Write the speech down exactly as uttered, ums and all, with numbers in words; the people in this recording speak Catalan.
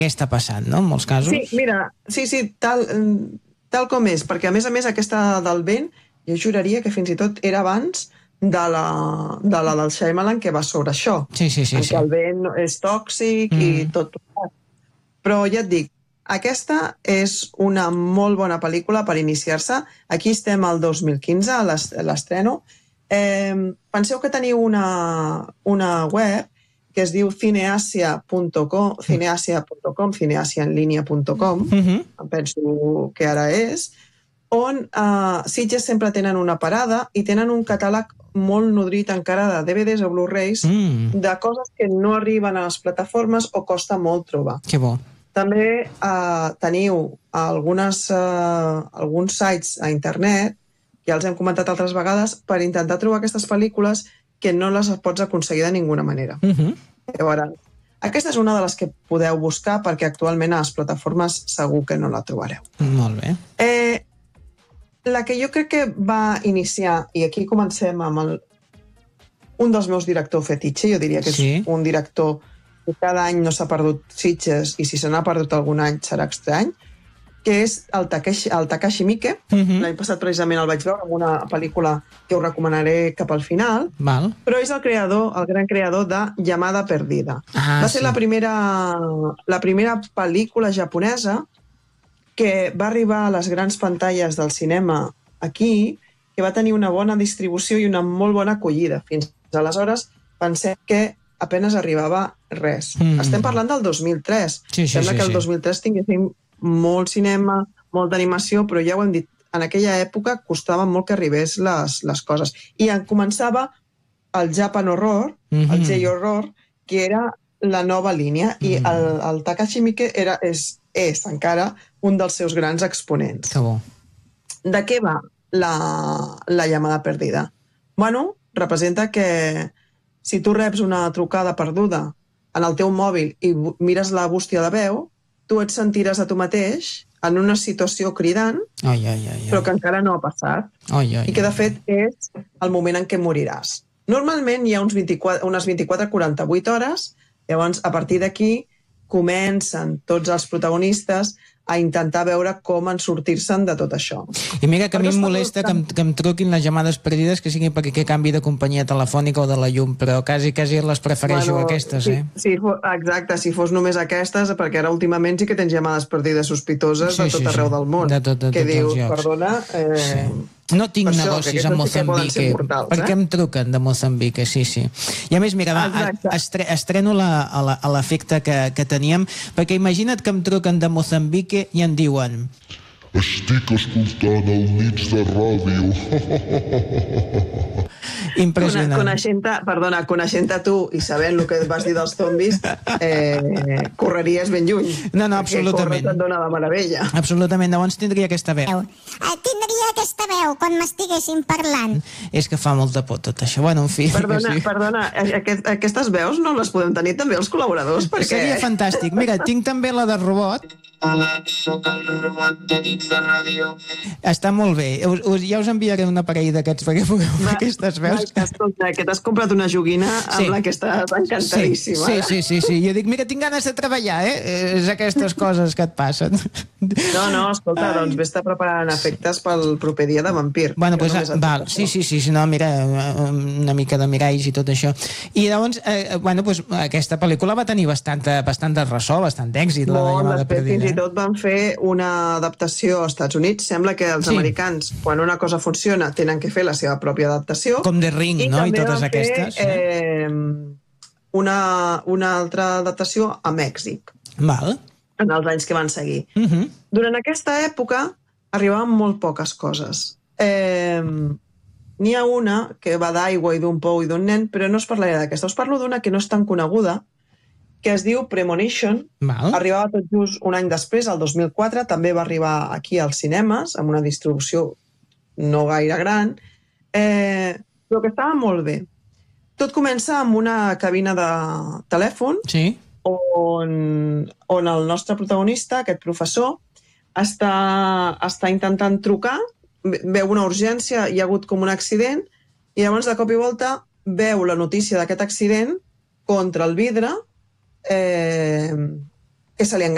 què està passant, no?, en molts casos. Sí, mira, sí, sí, tal, tal com és, perquè a més a més aquesta del vent, jo juraria que fins i tot era abans de la, de la del Shyamalan, que va sobre això. Sí, sí, sí. En sí. què el vent és tòxic mm. i tot. Però ja et dic, aquesta és una molt bona pel·lícula per iniciar-se. Aquí estem al dos mil quinze, a l'estreno. Eh, penseu que teniu una, una web que es diu cineasia punt com, cineasia punt com, cineasia en línia punt com, uh-huh. em penso que ara és, on uh, Sitges sempre tenen una parada i tenen un catàleg molt nodrit encara de D V Ds o Blu-rays mm. de coses que no arriben a les plataformes o costa molt trobar. Que bo. També uh, teniu algunes, uh, alguns sites a internet, ja els hem comentat altres vegades, per intentar trobar aquestes pel·lícules que no les pots aconseguir de ninguna manera. Uh-huh. Llavors, aquesta és una de les que podeu buscar perquè actualment a les plataformes segur que no la trobareu. Molt bé. Eh, la que jo crec que va iniciar, i aquí comencem amb el, un dels meus directors fetitxe, jo diria que sí. És un director que cada any no s'ha perdut Sitges i si se n'ha perdut algun any serà estrany, que és el Takashi, el Takashi Miike. Uh-huh. L'any passat precisament el vaig veure en una pel·lícula que us recomanaré cap al final. Val. Però és el creador, el gran creador de Llamada Perdida. Ah, va ser sí. la, primera, la primera pel·lícula japonesa que va arribar a les grans pantalles del cinema aquí, que va tenir una bona distribució i una molt bona acollida. Fins aleshores pensem que apenas arribava res. Mm. Estem parlant del dos mil tres. Sí, sí, Sembla sí, que el sí. dos mil tres tinguéssim molt cinema, molta animació, però ja ho hem dit, en aquella època costava molt que arribés les, les coses. I en començava el Japan Horror, mm-hmm. el J-Horror, que era la nova línia, mm. i el, el Takashi Miike era, és, és encara un dels seus grans exponents. Que bo. De què va la, la llamada perdida? Bueno, representa que si tu reps una trucada perduda en el teu mòbil i mires la bústia de veu, tu et sentiràs a tu mateix en una situació cridant, ai, ai, ai, ai. però que encara no ha passat, ai, ai, i que de ai. fet és el moment en què moriràs. Normalment hi ha uns vint-i-quatre, unes vint-i-quatre a quaranta-vuit hores, llavors a partir d'aquí comencen tots els protagonistes a intentar veure com en sortir-se'n de tot això. I mira que a mi em molesta que em, que em truquin les llamades perdides, que sigui perquè que canvi de companyia telefònica o de la llum, però quasi, quasi les prefereixo bueno, aquestes, sí, eh? Sí, exacte, si fos només aquestes, perquè ara últimament sí que tens llamades perdides sospitoses sí, de tot sí, arreu sí. del món. De tot, de que tots dius, els llocs. Perdona... Eh... Sí. No tinc això, negocis a Moçambic. Sí mortals, per què eh? em truquen de Moçambic? Sí, sí. I a més, mira, va, estre, estreno la, a l'efecte que, que teníem, perquè imagina't que em truquen de Moçambic i em diuen: estic escoltant el Nits de Ràdio. Impressionant. Coneixent-te, perdona, coneixent-te tu i sabent el que vas dir dels zombis, eh, correries ben lluny. No, no, absolutament. Perquè córrer te'n dona la meravella. Absolutament, llavors tindria aquesta veu. Eh, tindria aquesta veu quan m'estiguessin parlant. És que fa molta por tot això. Bueno, en fi. Perdona, sí. perdona, aquest, aquestes veus no les podem tenir també els col·laboradors? Perquè... Seria fantàstic. Mira, tinc també la de robot. Soc el robot de Nits de Ràdio. Està molt bé. Us, us, ja us enviaré un aparell d'aquests perquè pugueu fer aquestes veus. Va, escolta, que t'has comprat una joguina amb sí. la que estàs encantadíssima. Sí, sí, sí, sí. Jo dic, mira, tinc ganes de treballar, eh? És aquestes coses que et passen. No, no, escolta, Ai. doncs vés-te preparant efectes pel proper dia de vampir. Bueno, doncs, pues, val, sí, sí, sí, no, mira, una mica de miralls i tot això. I llavors, eh, bueno, doncs aquesta pel·lícula va tenir bastant, bastant de ressò, bastant d'èxit, la de Llamada Perdida. Fins i tot van fer una adaptació als Estats Units. Sembla que els sí. americans, quan una cosa funciona, tenen que fer la seva pròpia adaptació. Com The Ring, I no? I totes fer, aquestes. Eh, una, una altra adaptació a Mèxic. Val. En els anys que van seguir. Uh-huh. Durant aquesta època arribaven molt poques coses. Eh, N'hi ha una que va d'aigua i d'un pou i d'un nen, però no us parlaré d'aquesta. Us parlo d'una que no és tan coneguda, que es diu Premonition. Val. Arribava tot just un any després, el dos mil quatre, també va arribar aquí als cinemes, amb una distribució no gaire gran, eh, però que estava molt bé. Tot comença amb una cabina de telèfon, sí. on, on el nostre protagonista, aquest professor, està, està intentant trucar, veu una urgència, hi ha hagut com un accident, i llavors de cop i volta veu la notícia d'aquest accident contra el vidre, eh, que se li enganxa